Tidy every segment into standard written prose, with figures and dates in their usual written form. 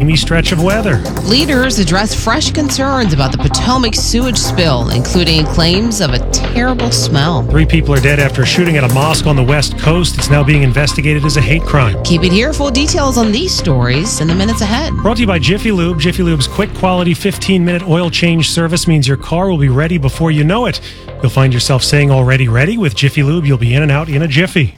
steamy stretch of weather. Leaders address fresh concerns about the Potomac sewage spill, including claims of a terrible smell. 3 people are dead after a shooting at a mosque on the West Coast. It's now being investigated as a hate crime. Keep it here. Full details on these stories in the minutes ahead. Brought to you by Jiffy Lube. Jiffy Lube's quick quality 15-minute oil change service means your car will be ready before you know it. You'll find yourself saying already ready. With Jiffy Lube, you'll be in and out in a jiffy.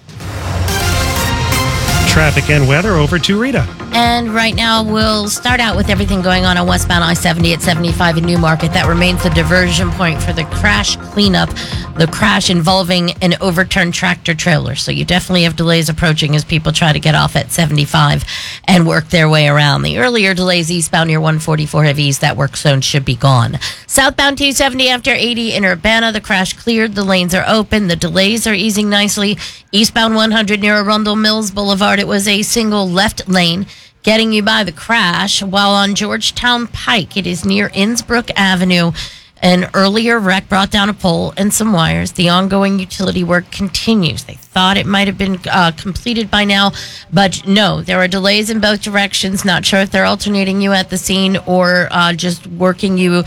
Traffic and weather, over to Rita. And right now, we'll start out with everything going on westbound I-70 at 75 in Newmarket. That remains the diversion point for the crash cleanup, the crash involving an overturned tractor trailer. So you definitely have delays approaching as people try to get off at 75 and work their way around. The earlier delays eastbound near 144 have eased. That work zone should be gone. Southbound 270 after 80 in Urbana, the crash cleared. The lanes are open. The delays are easing nicely. Eastbound 100 near Arundel Mills Boulevard, it was a single left lane getting you by the crash, while on Georgetown Pike, it is near Innsbrook Avenue. An earlier wreck brought down a pole and some wires. The ongoing utility work continues. They thought it might have been completed by now, but no, there are delays in both directions. Not sure if they're alternating you at the scene or just working you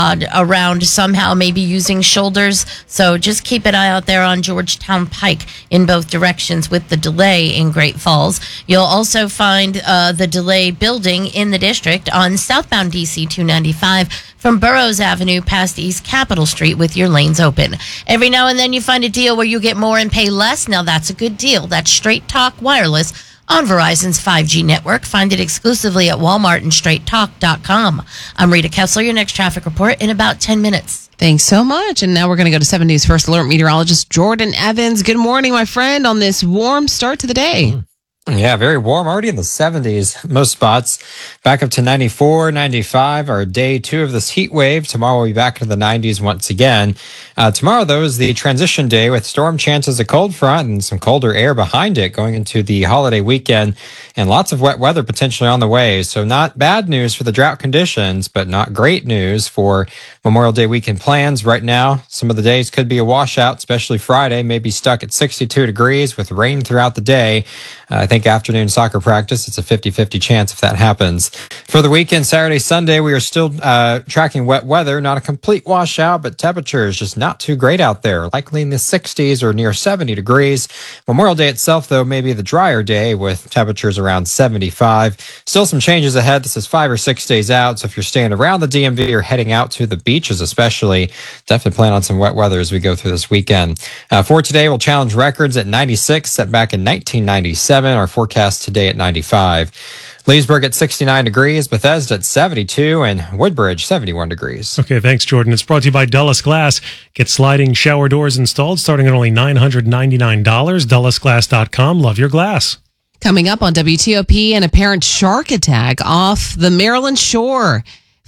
around somehow, maybe using shoulders. So just keep an eye out there on Georgetown Pike in both directions with the delay in Great Falls. You'll also find the delay building in the district on southbound DC 295 from Burroughs Avenue past East Capitol Street with your lanes open. Every now and then you find a deal where you get more and pay less. Now that's a good deal. That's Straight Talk Wireless on Verizon's 5G network. Find it exclusively at Walmart and straighttalk.com. I'm Rita Kessler, your next traffic report in about 10 minutes. Thanks so much. And now we're going to go to 7 News First Alert meteorologist Jordan Evans. Good morning, my friend, on this warm start to the day. Yeah, very warm, already in the 70s, most spots. Back up to 94, 95, our day 2 of this heat wave. Tomorrow we'll be back into the 90s once again. Tomorrow, though, is the transition day with storm chances, a cold front and some colder air behind it going into the holiday weekend, and lots of wet weather potentially on the way. So not bad news for the drought conditions, but not great news for Memorial Day weekend plans. Right now, some of the days could be a washout, especially Friday, maybe stuck at 62 degrees with rain throughout the day. I think afternoon soccer practice, it's a 50-50 chance if that happens. For the weekend, Saturday, Sunday, we are still tracking wet weather, not a complete washout, but temperatures just not too great out there, likely in the 60s or near 70 degrees. Memorial Day itself, though, may be the drier day with temperatures around 75. Still some changes ahead. This is 5 or 6 days out, so if you're staying around the DMV or heading out to the beaches especially, definitely plan on some wet weather as we go through this weekend. For today, we'll challenge records at 96, set back in 1997. Our forecast today at 95. Leesburg at 69 degrees, Bethesda at 72, and Woodbridge 71 degrees. Okay, thanks, Jordan. It's brought to you by Dulles Glass. Get sliding shower doors installed starting at only $999. DullesGlass.com. Love your glass. Coming up on WTOP, an apparent shark attack off the Maryland shore.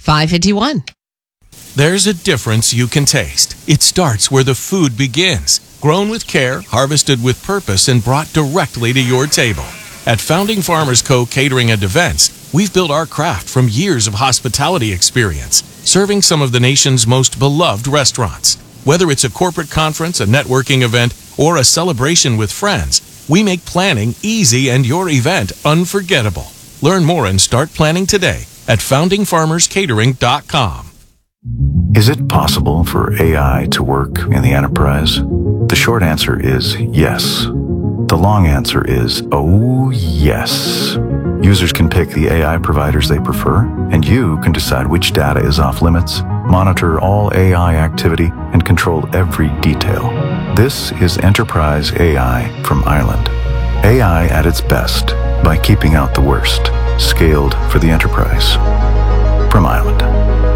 5:51. There's a difference you can taste. It starts where the food begins. Grown with care, harvested with purpose, and brought directly to your table. At Founding Farmers Co. Catering and Events, we've built our craft from years of hospitality experience, serving some of the nation's most beloved restaurants. Whether it's a corporate conference, a networking event, or a celebration with friends, we make planning easy and your event unforgettable. Learn more and start planning today at foundingfarmerscatering.com. Is it possible for AI to work in the enterprise? The short answer is yes. The long answer is, oh yes. Users can pick the AI providers they prefer, and you can decide which data is off limits, monitor all AI activity, and control every detail. This is Enterprise AI from Ireland. AI at its best by keeping out the worst. Scaled for the enterprise. From Ireland.